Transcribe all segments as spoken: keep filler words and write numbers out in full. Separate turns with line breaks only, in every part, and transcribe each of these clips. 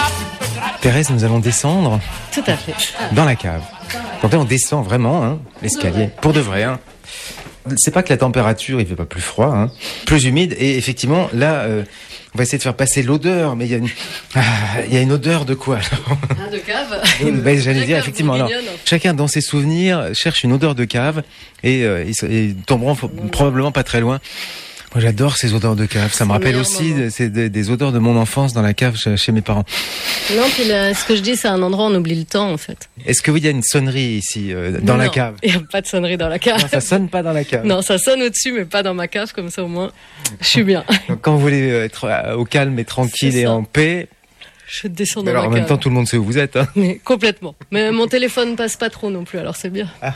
Thérèse, nous allons descendre
Tout à fait.
dans la cave. Donc là, on descend vraiment hein, l'escalier, pour de vrai. Hein. C'est pas que la température, il fait pas plus froid, hein, plus humide. Et effectivement, là, euh, on va essayer de faire passer l'odeur, mais il y a une, ah, il y a une odeur de quoi alors
Ah, de cave.
ben, J'allais dire effectivement. Alors, chacun dans ses souvenirs cherche une odeur de cave et euh, ils, ils tomberont f- probablement pas très loin. Moi, j'adore ces odeurs de cave. Ça me rappelle aussi c'est des, des odeurs de mon enfance dans la cave chez, chez mes parents.
Non, puis là, ce que je dis, c'est un endroit où on oublie le temps, en fait.
Est-ce que oui, il y a une sonnerie ici euh, dans
non,
la cave?
Il n'y a pas de sonnerie dans la cave.
Non, ça sonne pas dans la cave.
Non, ça sonne au-dessus, mais pas dans ma cave, comme ça au moins, je suis bien.
Donc, quand vous voulez être au calme et tranquille et en paix,
je descends dans
alors
la
en
cave.
même temps, tout le monde sait où vous êtes. Hein.
Mais complètement. Mais mon téléphone passe pas trop non plus, alors c'est bien.
Ah.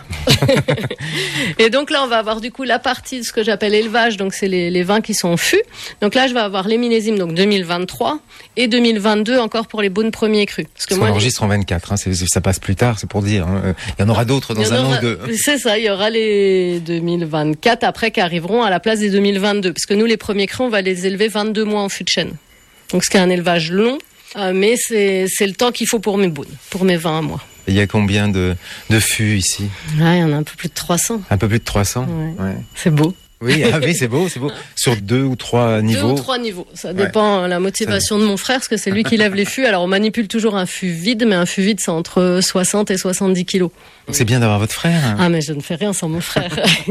Et donc là, on va avoir du coup la partie de ce que j'appelle élevage, donc c'est les, les vins qui sont en fût. Donc là, je vais avoir les millésimes, donc deux mille vingt-trois et deux mille vingt-deux encore pour les bonnes premiers crus. Parce que
Parce
moi,
qu'on enregistre les... en vingt-quatre, hein, c'est, ça passe plus tard, c'est pour dire. Hein. Il y en aura d'autres dans un
aura...
an ou deux.
C'est ça, il y aura les deux mille vingt-quatre après qui arriveront à la place des deux mille vingt-deux. Parce que nous, les premiers crus, on va les élever vingt-deux mois en fût de chêne. Donc ce qui est un élevage long. Euh, mais c'est, c'est le temps qu'il faut pour mes bounes, pour mes vins à moi.
Il y a combien de, de fûts ici?
Ouais, il y en a un peu plus de trois cents.
Un peu plus de trois cents.
Ouais.
Ouais.
C'est beau.
Oui, ah oui, c'est beau, c'est beau. Sur deux ou trois niveaux.
Deux ou trois niveaux. Ça dépend ouais. la motivation de mon frère, parce que c'est lui qui lève les fûts. Alors on manipule toujours un fût vide, mais un fût vide c'est entre soixante et soixante-dix kilos.
Donc c'est bien d'avoir votre frère. Hein.
Ah mais je ne fais rien sans mon frère.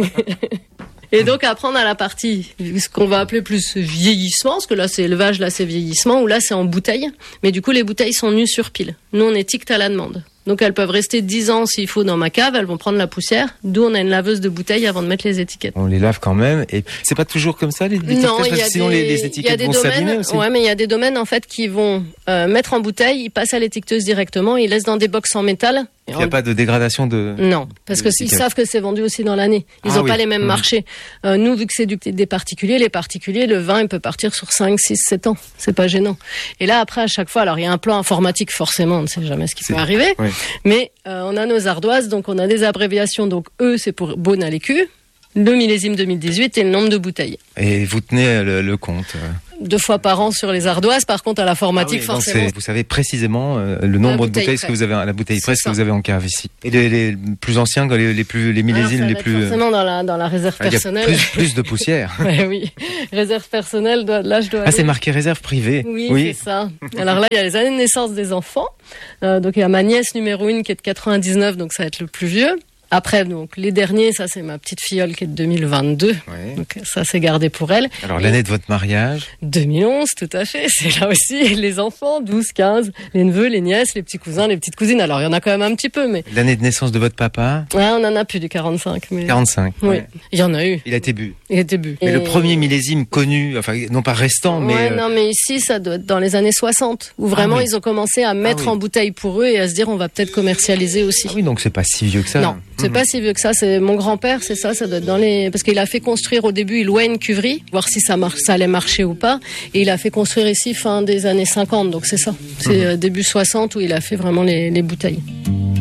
Et donc après on a la partie, ce qu'on va appeler plus vieillissement, parce que là c'est élevage, là c'est vieillissement, ou là c'est en bouteille. Mais du coup les bouteilles sont nues sur pile. Nous on étiquette à la demande. Donc elles peuvent rester dix ans s'il faut dans ma cave, elles vont prendre la poussière. D'où on a une laveuse de bouteilles avant de mettre les étiquettes.
On les lave quand même, et c'est pas toujours comme ça les étiquettes,
non,
parce que sinon
des,
les, les étiquettes vont
domaines,
s'abîmer aussi.
Ouais, mais il y a des domaines en fait qui vont euh, mettre en bouteille, ils passent à l'étiqueteuse directement, ils laissent dans des box en métal.
Il n'y a pas de dégradation de...
Non, parce qu'ils savent que c'est vendu aussi dans l'année. Ils n'ont ah, oui. pas les mêmes mmh. marchés. Euh, nous, vu que c'est du, des particuliers, les particuliers, le vin, il peut partir sur cinq, six, sept ans. C'est pas gênant. Et là, après, à chaque fois, alors il y a un plan informatique, forcément, on ne sait jamais ce qui c'est... peut arriver. Oui. Mais euh, on a nos ardoises, donc on a des abréviations. Donc E, c'est pour Beaune à l'écu, le millésime deux mille dix-huit et le nombre de bouteilles.
Et vous tenez le, le compte euh...
Deux fois par an sur les ardoises. Par contre, à l'informatique,
ah oui,
forcément.
Vous savez précisément euh, le nombre de bouteilles que vous avez, la bouteille presse que vous avez en cave ici. Et les, les plus anciens, les, les plus, les millésimes, les plus.
Forcément dans la dans la réserve
ah,
personnelle.
Il y a plus, plus de poussière.
Ouais, oui, réserve personnelle. Doit, là, je dois.
Ah,
aller...
c'est marqué réserve privée.
Oui, oui, c'est ça. Alors là, il y a les années de naissance des enfants. Euh, donc il y a ma nièce numéro une qui est de quatre-vingt-dix-neuf, donc ça va être le plus vieux. Après, donc, les derniers, ça, c'est ma petite filleule qui est de deux mille vingt-deux. Oui. Donc, ça, c'est gardé pour elle.
Alors, et l'année de votre mariage?
deux mille onze, tout à fait. C'est là aussi les enfants, douze, quinze, les neveux, les nièces, les petits cousins, les petites cousines. Alors, il y en a quand même un petit peu, mais...
L'année de naissance de votre papa?
Ouais, on en a plus du quarante-cinq, mais...
quarante-cinq,
oui.
Ouais.
Il y en a eu.
Il a été bu.
Il a été bu.
Mais
et...
le premier millésime connu, enfin, non pas restant, mais...
Ouais, euh... non, mais ici, ça doit être dans les années soixante, où vraiment, ah, oui. ils ont commencé à mettre ah, oui. en bouteille pour eux et à se dire, on va peut-être commercialiser aussi.
Ah oui, donc c'est pas si vieux que ça.
Non, c'est mmh. pas si vieux que ça. C'est mon grand-père, c'est ça, ça doit être dans les... Parce qu'il a fait construire au début, il louait une cuverie, voir si ça, mar... ça allait marcher ou pas. Et il a fait construire ici fin des années cinquante, donc c'est ça. C'est mmh. euh, début soixante où il a fait vraiment les, les bouteilles.